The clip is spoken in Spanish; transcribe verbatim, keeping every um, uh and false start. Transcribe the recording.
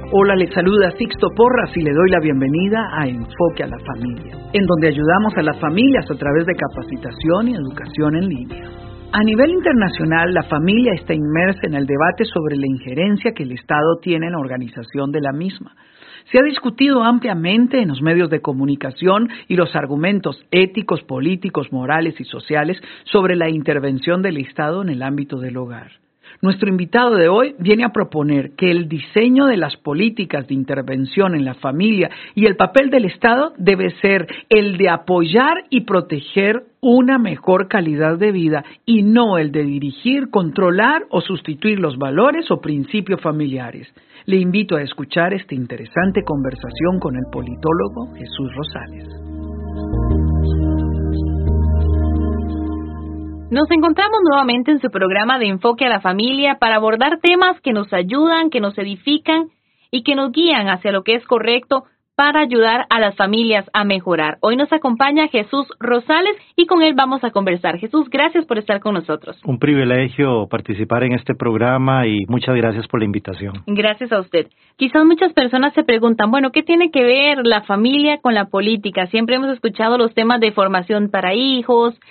Hola, les saluda Sixto Porras y le doy la bienvenida a Enfoque a la Familia, en donde ayudamos a las familias a través de capacitación y educación en línea. A nivel internacional, la familia está inmersa en el debate sobre la injerencia que el Estado tiene en la organización de la misma. Se ha discutido ampliamente en los medios de comunicación y los argumentos éticos, políticos, morales y sociales sobre la intervención del Estado en el ámbito del hogar. Nuestro invitado de hoy viene a proponer que el diseño de las políticas de intervención en la familia y el papel del Estado debe ser el de apoyar y proteger una mejor calidad de vida y no el de dirigir, controlar o sustituir los valores o principios familiares. Le invito a escuchar esta interesante conversación con el politólogo Jesús Rosales. Nos encontramos nuevamente en su programa de Enfoque a la Familia para abordar temas que nos ayudan, que nos edifican y que nos guían hacia lo que es correcto para ayudar a las familias a mejorar. Hoy nos acompaña Jesús Rosales y con él vamos a conversar. Jesús, gracias por estar con nosotros. Un privilegio participar en este programa y muchas gracias por la invitación. Gracias a usted. Quizás muchas personas se preguntan, bueno, ¿qué tiene que ver la familia con la política? Siempre hemos escuchado los temas de formación para hijos,